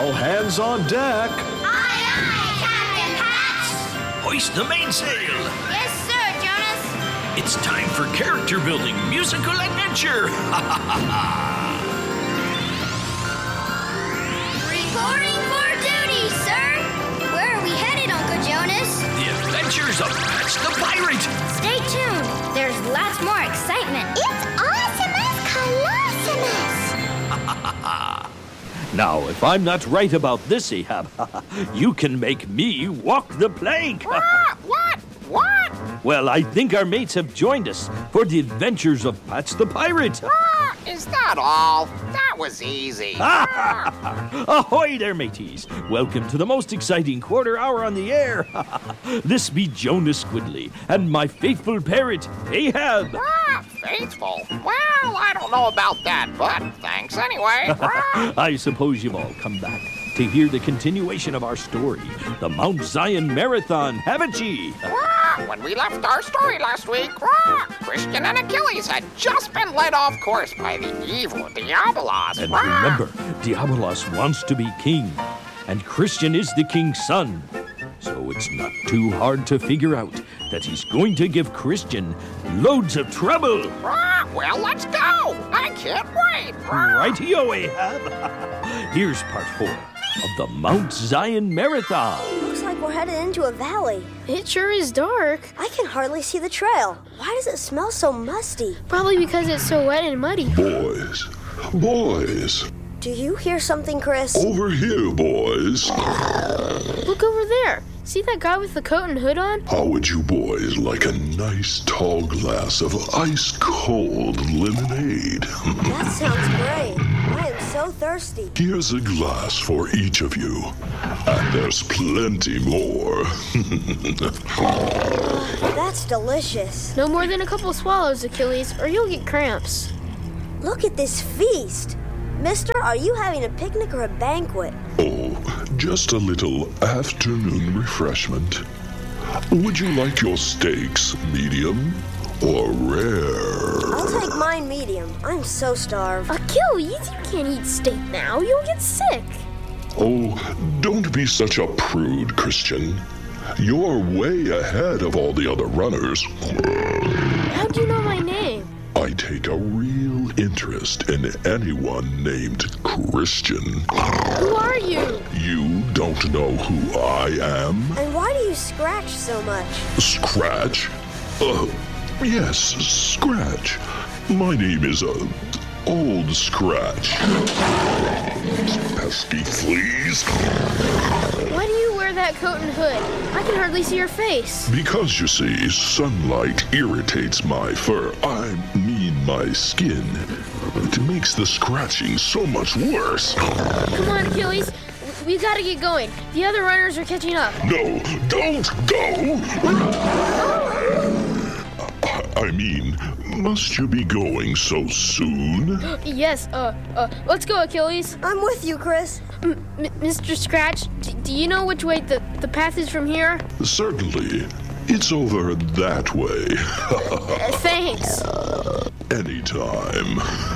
All hands on deck. Aye, aye, Captain Patch. Hoist the mainsail. Yes, sir, Jonas. It's time for character building musical adventure. Reporting for duty, sir. Where are we headed, Uncle Jonas? The Adventures of Patch the Pirate. Stay tuned. There's lots more excitement. It's Awesomus Colossimus. Now, if I'm not right about this, Ahab, you can make me walk the plank. What? Well, I think our mates have joined us for the Adventures of Patch the Pirate. Is that all? That was easy. Ahoy there, mateys. Welcome to the most exciting quarter hour on the air. This be Jonas Squidley and my faithful parrot, Ahab. Faithful? Well, I don't know about that, but thanks anyway. I suppose you've all come back to hear the continuation of our story, the Mount Zion Marathon, haven't ye? When we left our story last week, Christian and Achilles had just been led off course by the evil Diabolos. And remember, Diabolos wants to be king, and Christian is the king's son. So it's not too hard to figure out that he's going to give Christian loads of trouble. Well, let's go. I can't wait. Righty-o, Ahab. Here's part 4 of the Mount Zion Marathon. Looks like we're headed into a valley. It sure is dark. I can hardly see the trail. Why does it smell so musty? Probably because it's so wet and muddy. Boys. Do you hear something, Chris? Over here, boys. Look over there. See that guy with the coat and hood on? How would you boys like a nice tall glass of ice-cold lemonade? That sounds great. I am so thirsty. Here's a glass for each of you. And there's plenty more. That's delicious. No more than a couple swallows, Achilles, or you'll get cramps. Look at this feast. Mister, are you having a picnic or a banquet? Oh, just a little afternoon refreshment. Would you like your steaks medium or rare? I'll take mine medium. I'm so starved. Achilles, you can't eat steak now. You'll get sick. Oh, don't be such a prude, Christian. You're way ahead of all the other runners. How'd you know my name? I take a real interest in anyone named Christian. Who are you? You don't know who I am? And why do you scratch so much? Scratch? Yes, Scratch. My name is, Old Scratch. Pesky fleas. Why do you wear that coat and hood? I can hardly see your face. Because, you see, sunlight irritates my fur. I mean my skin. It makes the scratching so much worse. Come on, Achilles. We gotta get going. The other runners are catching up. No, don't go! I mean, must you be going so soon? Yes, let's go, Achilles. I'm with you, Chris. Mr. Scratch, do you know which way the path is from here? Certainly. It's over that way. Thanks. Anytime.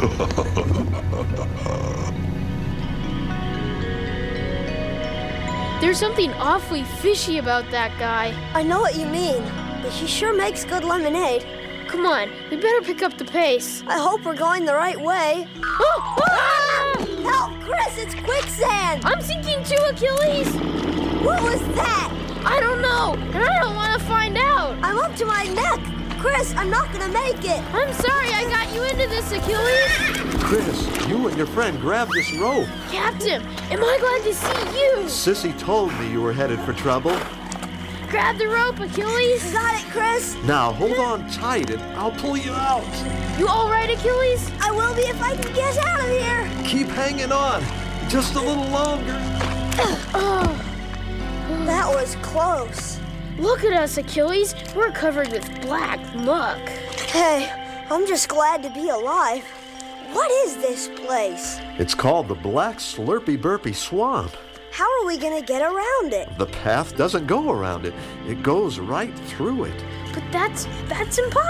There's something awfully fishy about that guy. I know what you mean, but he sure makes good lemonade. Come on, we better pick up the pace. I hope we're going the right way. Help, Chris, it's quicksand! I'm sinking too, Achilles. What was that? I don't know, and I don't want to find out. I'm up to my neck. Chris, I'm not gonna make it. I'm sorry I got you into this, Achilles. Chris, you and your friend grab this rope. Captain, am I glad to see you? Sissy told me you were headed for trouble. Grab the rope, Achilles. Got it, Chris. Now hold on tight and I'll pull you out. You all right, Achilles? I will be if I can get out of here. Keep hanging on. Just a little longer. That was close. Look at us, Achilles. We're covered with black muck. Hey, I'm just glad to be alive. What is this place? It's called the Black Slurpy Burpy Swamp. How are we gonna get around it? The path doesn't go around it. It goes right through it. But that's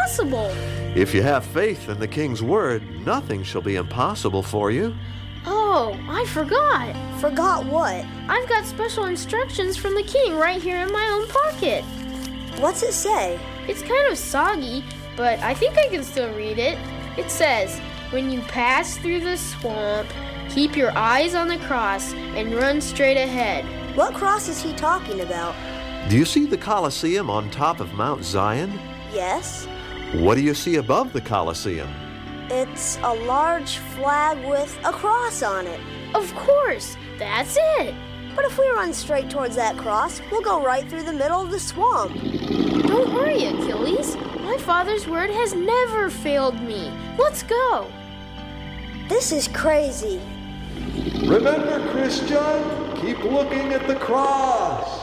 If you have faith in the king's word, nothing shall be impossible for you. Oh, Oh, I forgot. Forgot what? I've got special instructions from the king right here in my own pocket. What's it say? It's kind of soggy, but I think I can still read it. It says, when you pass through the swamp, keep your eyes on the cross and run straight ahead. What cross is he talking about? Do you see the Colosseum on top of Mount Zion? Yes. What do you see above the Colosseum? It's a large flag with a cross on it. Of course, that's it. But if we run straight towards that cross, we'll go right through the middle of the swamp. Don't worry, Achilles. My father's word has never failed me. Let's go. This is crazy. Remember, Christian, keep looking at the cross.